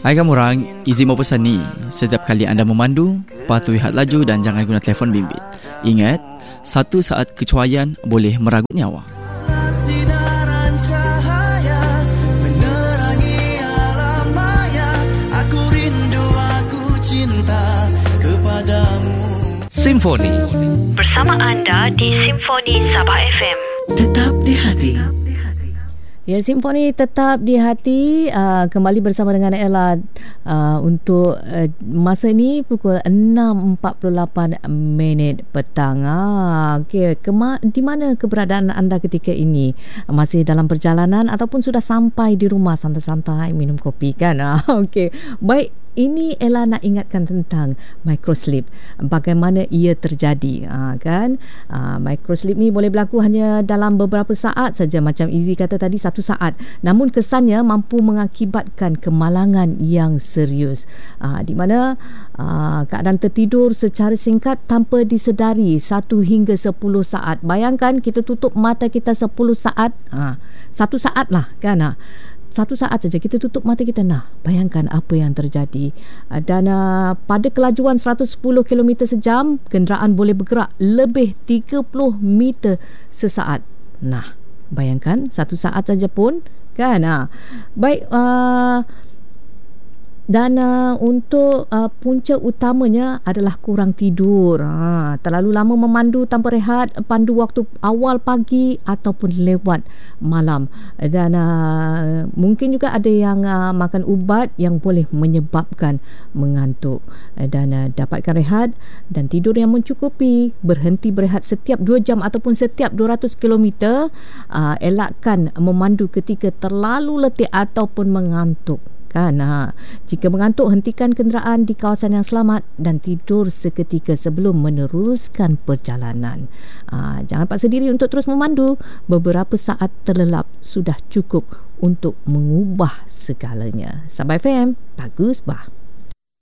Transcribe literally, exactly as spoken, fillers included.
Hai kamu orang, izin mau pesan ni. Setiap kali anda memandu, patuhi had laju dan jangan guna telefon bimbit. Ingat, satu saat kecuaian boleh meragut nyawa. Simfoni bersama anda di Simfoni Sabah F M. Tetap di hati. Ya, Simfoni tetap di hati. Uh, kembali bersama dengan Ella uh, untuk uh, masa ini pukul enam empat puluh lapan minit petang. Ah, okay. Kema- di mana keberadaan anda ketika ini? Masih dalam perjalanan ataupun sudah sampai di rumah santai-santai minum kopi kan? Ah, okay. Baik. Ini Ella nak ingatkan tentang microsleep, bagaimana ia terjadi, ha, kan? Ha, microsleep ni boleh berlaku hanya dalam beberapa saat saja, macam Izzy kata tadi, satu saat. Namun kesannya mampu mengakibatkan kemalangan yang serius, ha, di mana ha, keadaan tertidur secara singkat tanpa disedari satu hingga sepuluh saat. Bayangkan kita tutup mata kita sepuluh saat, ha, satu saat lah kan? Ha. Satu saat saja kita tutup mata kita, nah bayangkan apa yang terjadi. Dan uh, pada kelajuan seratus sepuluh kilometer sejam, kenderaan boleh bergerak lebih tiga puluh meter sesaat. Nah bayangkan satu saat saja pun kan. Nah. Baik, uh, dan uh, untuk uh, punca utamanya adalah kurang tidur, ha, terlalu lama memandu tanpa rehat, pandu waktu awal pagi ataupun lewat malam. Dan uh, mungkin juga ada yang uh, makan ubat yang boleh menyebabkan mengantuk. Dan uh, dapatkan rehat dan tidur yang mencukupi, berhenti berehat setiap dua jam ataupun setiap dua ratus kilometer. uh, elakkan memandu ketika terlalu letih ataupun mengantuk kan. Ha. Jika mengantuk, hentikan kenderaan di kawasan yang selamat dan tidur seketika sebelum meneruskan perjalanan. Ha. Jangan paksa diri untuk terus memandu. Beberapa saat terlelap sudah cukup untuk mengubah segalanya. Sabah F M, bagus bah.